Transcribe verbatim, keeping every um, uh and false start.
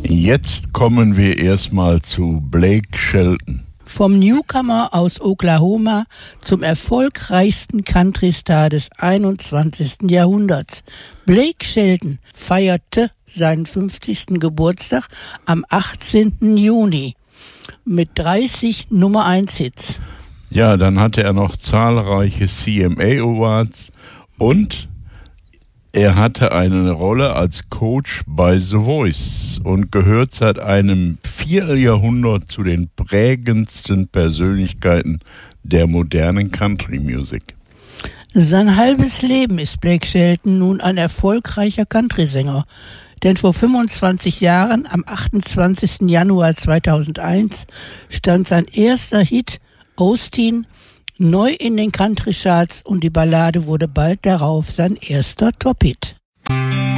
Jetzt kommen wir erstmal zu Blake Shelton. Vom Newcomer aus Oklahoma zum erfolgreichsten Countrystar des einundzwanzigsten Jahrhunderts. Blake Shelton feierte seinen fünfzigsten Geburtstag am achtzehnten Juni mit dreißig Nummer eins Hits. Ja, dann hatte er noch zahlreiche C M A Awards und er hatte eine Rolle als Coach bei The Voice und gehört seit einem Vierteljahrhundert zu den prägendsten Persönlichkeiten der modernen Country Music. Sein halbes Leben ist Blake Shelton nun ein erfolgreicher Country-Sänger. Denn vor fünfundzwanzig Jahren, am achtundzwanzigsten Januar zweitausendeins, stand sein erster Hit, Osteen, neu in den Country-Charts und die Ballade wurde bald darauf sein erster Top-Hit.